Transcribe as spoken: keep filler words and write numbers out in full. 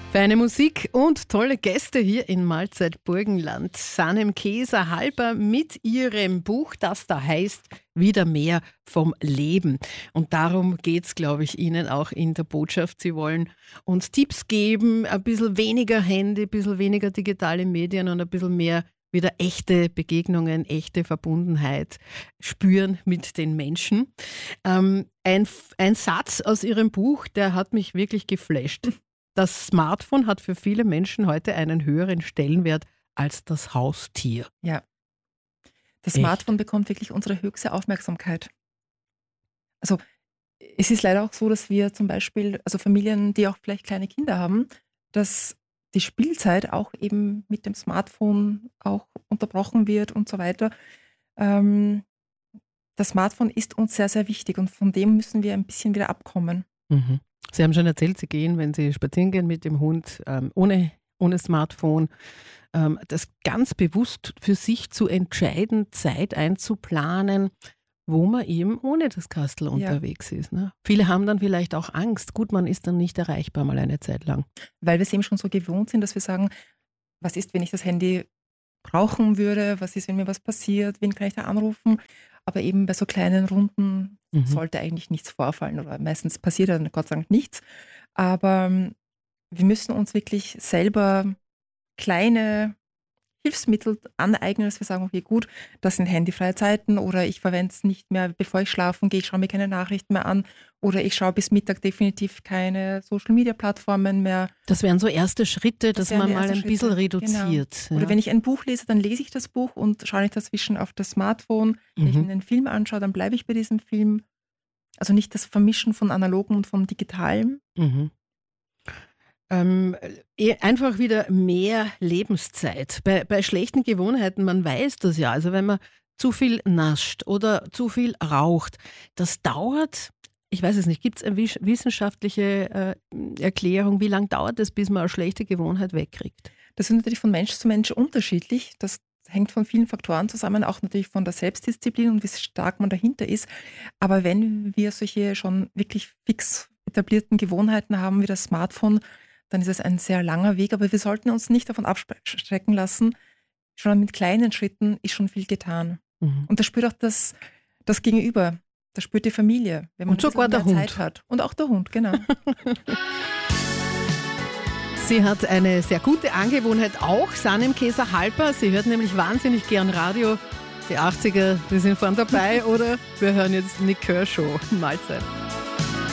Feine Musik und tolle Gäste hier in Mahlzeit Burgenland. Sanem Keser-Halper mit ihrem Buch, das da heißt Wieder mehr vom Leben. Und darum geht es, glaube ich, Ihnen auch in der Botschaft. Sie wollen uns Tipps geben, ein bisschen weniger Handy, ein bisschen weniger digitale Medien und ein bisschen mehr wieder echte Begegnungen, echte Verbundenheit spüren mit den Menschen. Ähm, ein, ein Satz aus Ihrem Buch, der hat mich wirklich geflasht. Das Smartphone hat für viele Menschen heute einen höheren Stellenwert als das Haustier. Ja. Das Echt? Smartphone bekommt wirklich unsere höchste Aufmerksamkeit. Also es ist leider auch so, dass wir zum Beispiel, also Familien, die auch vielleicht kleine Kinder haben, dass die Spielzeit auch eben mit dem Smartphone auch unterbrochen wird und so weiter. Ähm, das Smartphone ist uns sehr, sehr wichtig und von dem müssen wir ein bisschen wieder abkommen. Mhm. Sie haben schon erzählt, Sie gehen, wenn Sie spazieren gehen mit dem Hund, ähm, ohne, ohne Smartphone. Ähm, das ganz bewusst für sich zu entscheiden, Zeit einzuplanen, wo man eben ohne das Kastel Ja. unterwegs ist. Ne? Viele haben dann vielleicht auch Angst. Gut, man ist dann nicht erreichbar mal eine Zeit lang. Weil wir es eben schon so gewohnt sind, dass wir sagen, was ist, wenn ich das Handy brauchen würde, was ist, wenn mir was passiert, wen kann ich da anrufen? Aber eben bei so kleinen Runden Mhm. sollte eigentlich nichts vorfallen oder meistens passiert dann Gott sei Dank nichts. Aber ähm, wir müssen uns wirklich selber kleine Hilfsmittel aneignen, dass wir sagen, okay, gut, das sind handyfreie Zeiten oder ich verwende es nicht mehr, bevor ich schlafen gehe, ich schaue mir keine Nachrichten mehr an oder ich schaue bis Mittag definitiv keine Social-Media-Plattformen mehr. Das wären so erste Schritte, Das dass wären man die mal ersten ein bisschen Schritte, genau. reduziert. Oder Ja. wenn ich ein Buch lese, dann lese ich das Buch und schaue nicht dazwischen auf das Smartphone. Wenn ich Mhm. mir einen Film anschaue, dann bleibe ich bei diesem Film. Also nicht das Vermischen von Analogen und vom Digitalen. Mhm. Ähm, eh, einfach wieder mehr Lebenszeit. Bei, bei schlechten Gewohnheiten, man weiß das ja, also wenn man zu viel nascht oder zu viel raucht, das dauert, ich weiß es nicht, gibt es eine wisch- wissenschaftliche äh, Erklärung, wie lange dauert es, bis man eine schlechte Gewohnheit wegkriegt? Das ist natürlich von Mensch zu Mensch unterschiedlich. Das hängt von vielen Faktoren zusammen, auch natürlich von der Selbstdisziplin und wie stark man dahinter ist. Aber wenn wir solche schon wirklich fix etablierten Gewohnheiten haben wie das Smartphone, dann ist es ein sehr langer Weg. Aber wir sollten uns nicht davon abschrecken lassen. Schon mit kleinen Schritten ist schon viel getan. Mhm. Und das spürt auch das, das Gegenüber. Das spürt die Familie, wenn man Und sogar ein bisschen der mehr Hund. Zeit hat. Und auch der Hund, genau. Sie hat eine sehr gute Angewohnheit, auch Sanem Keser-Halper. Sie hört nämlich wahnsinnig gern Radio. Die achtziger, wir sind vorne dabei, oder? Wir hören jetzt Nick Kershaw. Mahlzeit.